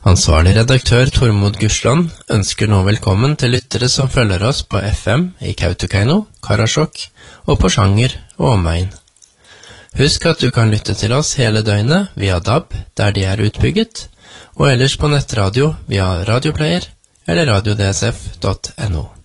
Ansvarlig redaktør Tormod Gursland ønsker nå velkommen til lyttere som følger oss på FM i Kautokeino, Karasjok og Porsanger og omegn. Husk at du kan lytte til oss hele døgnet via DAB der de er utbygget, og ellers på nettradio via radioplayer eller radiodsf.no.